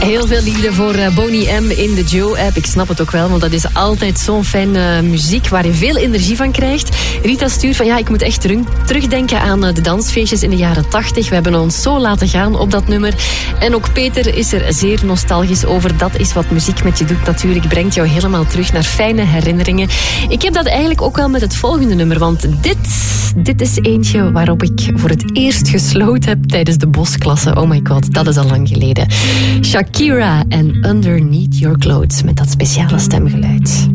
Heel veel liefde voor Boney M in de Joe-app. Ik snap het ook wel, want dat is altijd zo'n fijne muziek waar je veel energie van krijgt. Rita stuurt van ik moet echt terugdenken aan de dansfeestjes in de jaren 80. We hebben ons zo laten gaan op dat nummer. En ook Peter is er zeer nostalgisch over. Dat is wat muziek met je doet natuurlijk. Brengt jou helemaal terug naar fijne herinneringen. Ik heb dat eigenlijk ook wel met het volgende nummer, want dit is eentje waarop ik voor het eerst gesloten heb tijdens de bosklasse. Oh my god, dat is al lang geleden. Shakira en Underneath Your Clothes met dat speciale stemgeluid.